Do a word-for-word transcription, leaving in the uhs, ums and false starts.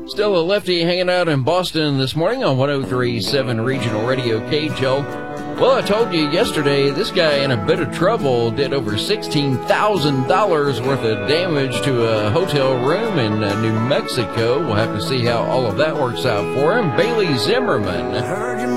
Still a lefty hanging out in Boston this morning on one oh three point seven Regional Radio K J O. Well, I told you yesterday this guy in a bit of trouble did over sixteen thousand dollars worth of damage to a hotel room in uh, New Mexico. We'll have to see how all of that works out for him. Bailey Zimmerman